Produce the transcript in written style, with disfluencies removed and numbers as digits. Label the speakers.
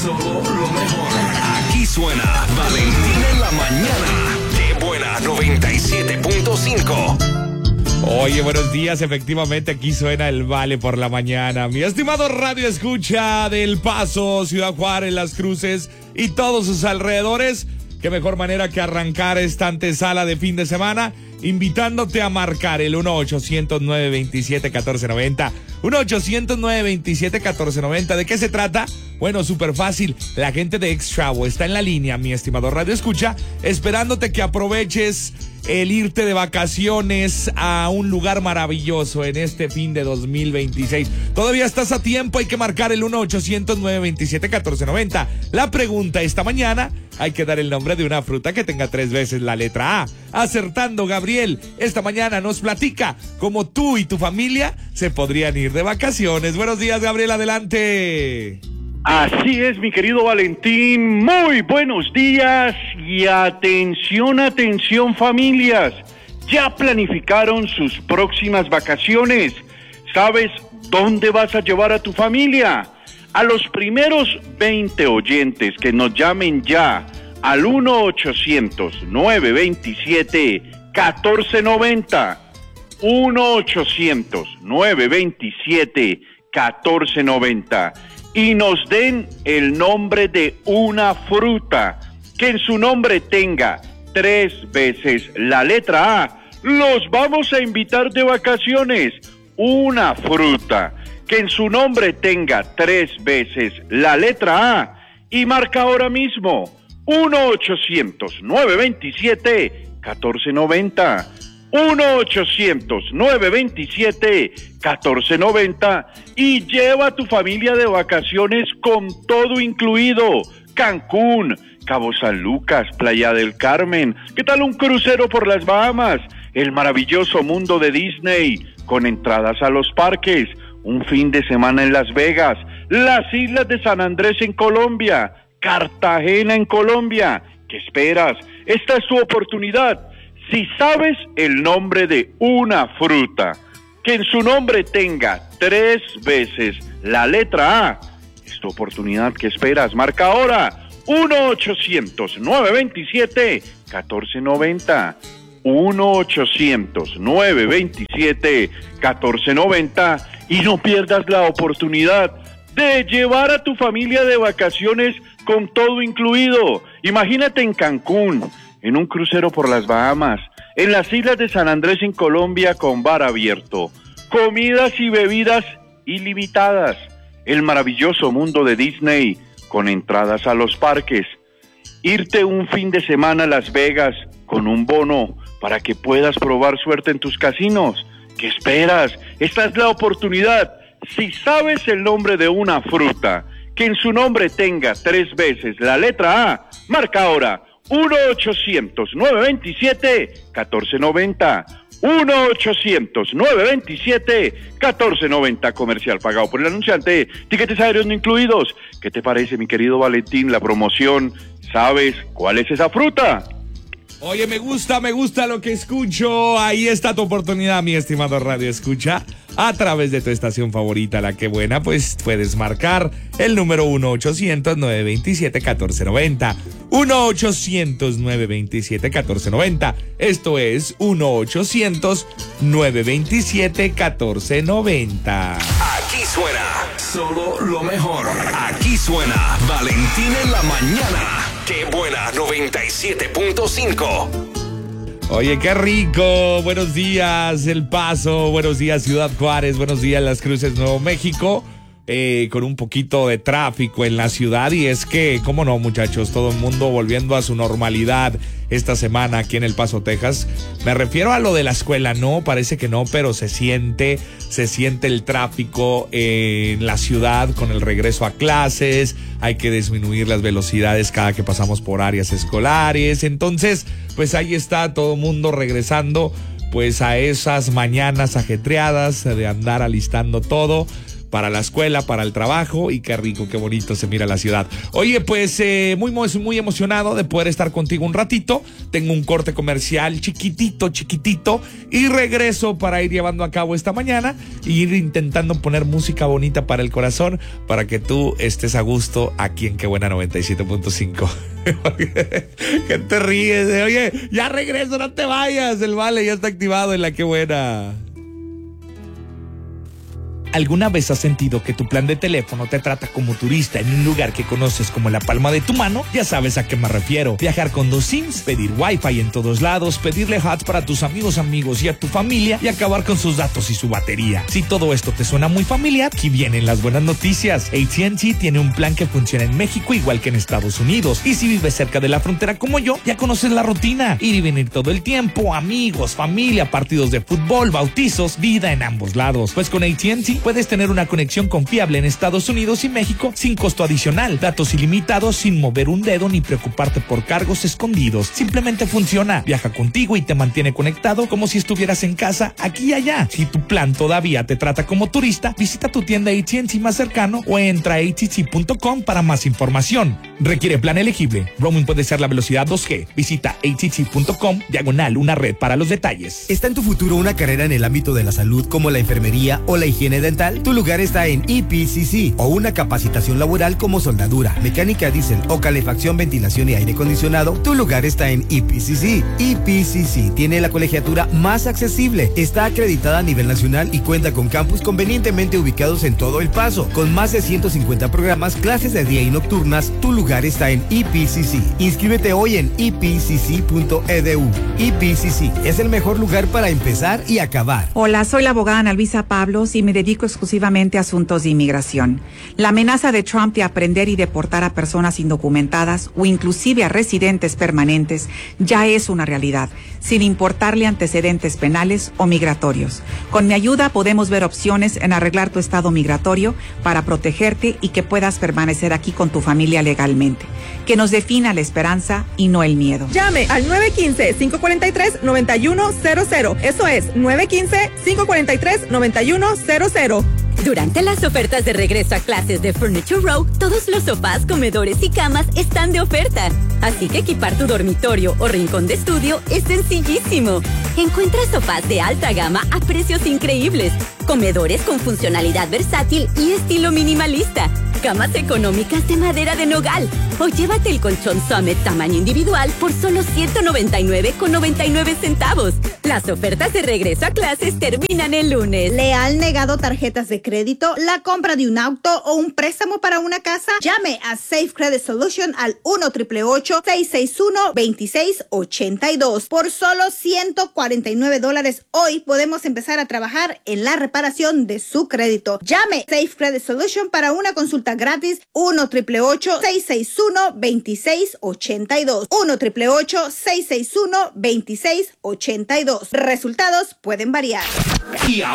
Speaker 1: Solo lo mejor. Aquí suena Valentín en la mañana. Qué buena 97.5.
Speaker 2: Oye, buenos días, efectivamente aquí suena el Vale por la mañana. Mi estimado radio escucha del Paso, Ciudad Juárez, Las Cruces y todos sus alrededores. Qué mejor manera que arrancar esta antesala de fin de semana, invitándote a marcar el 1-800-927-1490. 1-800-927-1490. ¿De qué se trata? Bueno, súper fácil. La gente de X-Travel está en la línea, mi estimado radio escucha, esperándote que aproveches el irte de vacaciones a un lugar maravilloso en este fin de 2026. Todavía estás a tiempo, hay que marcar el 1-800-927-1490. La pregunta esta mañana, hay que dar el nombre de una fruta que tenga 3 veces la letra A. Acertando, Gabriel, esta mañana nos platica cómo tú y tu familia se podrían ir de vacaciones. Buenos días, Gabriel, adelante.
Speaker 3: Así es, mi querido Valentín, muy buenos días y atención, atención familias, ya planificaron sus próximas vacaciones. ¿Sabes dónde vas a llevar a tu familia? A los primeros 20 oyentes que nos llamen ya al 1-800-927-1490, 1-800-927-1490, y nos den el nombre de una fruta que en su nombre tenga 3 veces la letra A. Los vamos a invitar de vacaciones. Una fruta que en su nombre tenga 3 veces la letra A. Y marca ahora mismo 1-800-927-1490. 1-800-927-1490 y lleva a tu familia de vacaciones con todo incluido. Cancún, Cabo San Lucas, Playa del Carmen. ¿Qué tal un crucero por las Bahamas? El maravilloso mundo de Disney con entradas a los parques. Un fin de semana en Las Vegas. Las islas de San Andrés en Colombia. Cartagena en Colombia. ¿Qué esperas? Esta es tu oportunidad. Si sabes el nombre de una fruta que en su nombre tenga 3 veces la letra A, es tu oportunidad. ¿Qué esperas? Marca ahora 1-800-927-1490. 1-800-927-1490 y no pierdas la oportunidad de llevar a tu familia de vacaciones con todo incluido. Imagínate en Cancún, en un crucero por las Bahamas, en las islas de San Andrés en Colombia con bar abierto, comidas y bebidas ilimitadas, el maravilloso mundo de Disney con entradas a los parques, irte un fin de semana a Las Vegas con un bono para que puedas probar suerte en tus casinos. ¿Qué esperas? Esta es la oportunidad. Si sabes el nombre de una fruta que en su nombre tenga 3 veces la letra A, marca ahora 1-800-927-1490. 1-800-927-1490. Comercial pagado por el anunciante. Tiquetes aéreos no incluidos. ¿Qué te parece, mi querido Valentín, la promoción? ¿Sabes cuál es esa fruta?
Speaker 2: Oye, me gusta lo que escucho. Ahí está tu oportunidad, mi estimado radio escucha. A través de tu estación favorita, La Que Buena, pues puedes marcar el número 1-800-927-1490. 1-800-927-1490. Esto es 1-800-927-1490.
Speaker 1: Aquí suena solo lo mejor. Aquí suena Valentín en la mañana. Qué buena 97.5.
Speaker 2: Oye, qué rico. Buenos días, El Paso. Buenos días, Ciudad Juárez. Buenos días, Las Cruces, Nuevo México. Con un poquito de tráfico en la ciudad. Y es que, cómo no, muchachos, todo el mundo volviendo a su normalidad esta semana aquí en El Paso, Texas. Me refiero a lo de la escuela, no, parece que no, pero se siente el tráfico en la ciudad con el regreso a clases. Hay que disminuir las velocidades cada que pasamos por áreas escolares. Entonces, pues ahí está todo el mundo regresando pues a esas mañanas ajetreadas de andar alistando todo para la escuela, para el trabajo, y qué rico, qué bonito se mira la ciudad. Oye, pues muy emocionado de poder estar contigo un ratito. Tengo un corte comercial chiquitito y regreso para ir llevando a cabo esta mañana e ir intentando poner música bonita para el corazón, para que tú estés a gusto aquí en Qué Buena 97.5. ¿Qué te ríes? Oye, ya regreso, no te vayas. El vale ya está activado en la Qué Buena. ¿Alguna vez has sentido que tu plan de teléfono te trata como turista en un lugar que conoces como la palma de tu mano? Ya sabes a qué me refiero. Viajar con 2 SIMs, pedir Wi-Fi en todos lados, pedirle HUD para tus amigos y a tu familia y acabar con sus datos y su batería. Si todo esto te suena muy familiar, aquí vienen las buenas noticias. AT&T tiene un plan que funciona en México igual que en Estados Unidos. Y si vives cerca de la frontera como yo, ya conoces la rutina. Ir y venir todo el tiempo, amigos, familia, partidos de fútbol, bautizos, vida en ambos lados. Pues con AT&T puedes tener una conexión confiable en Estados Unidos y México sin costo adicional, datos ilimitados sin mover un dedo ni preocuparte por cargos escondidos. Simplemente funciona, viaja contigo y te mantiene conectado como si estuvieras en casa aquí y allá. Si tu plan todavía te trata como turista, visita tu tienda AT&T más cercano o entra a att.com para más información. Requiere plan elegible. Roaming puede ser la velocidad 2G. Visita att.com /una red para los detalles.
Speaker 4: ¿Está en tu futuro una carrera en el ámbito de la salud como la enfermería o la higiene dental? Tu lugar está en EPCC, o una capacitación laboral como soldadura, mecánica diésel o calefacción, ventilación y aire acondicionado. Tu lugar está en EPCC. EPCC tiene la colegiatura más accesible, está acreditada a nivel nacional y cuenta con campus convenientemente ubicados en todo El Paso, con más de 150 programas, clases de día y nocturnas. Tu lugar está en EPCC. Inscríbete hoy en epcc.edu. EPCC es el mejor lugar para empezar y acabar.
Speaker 5: Hola, soy la abogada Ana Luisa Pablos y me dedico exclusivamente a asuntos de inmigración. La amenaza de Trump de aprender y deportar a personas indocumentadas o inclusive a residentes permanentes ya es una realidad, sin importarle antecedentes penales o migratorios. Con mi ayuda podemos ver opciones en arreglar tu estado migratorio para protegerte y que puedas permanecer aquí con tu familia legalmente. Que nos defina la esperanza y no el miedo.
Speaker 6: Llame al 915-543-9100. Eso es 915-543-9100.
Speaker 7: Durante las ofertas de regreso a clases de Furniture Row, todos los sofás, comedores y camas están de oferta. Así que equipar tu dormitorio o rincón de estudio es sencillísimo. Encuentra sofás de alta gama a precios increíbles, comedores con funcionalidad versátil y estilo minimalista, camas económicas de madera de nogal, o llévate el colchón Summit tamaño individual por solo $199.99. Las ofertas de regreso a clases terminan el lunes.
Speaker 8: ¿Le han negado tarjetas de crédito, la compra de un auto o un préstamo para una casa? Llame a Safe Credit Solution al 1-888-661-2682. Por solo $149 hoy podemos empezar a trabajar en la reparación de su crédito. Llame Safe Credit Solution para una consulta gratis. 1-888-661-2682. 1-888-661-2682. Resultados pueden variar.
Speaker 1: Y ahora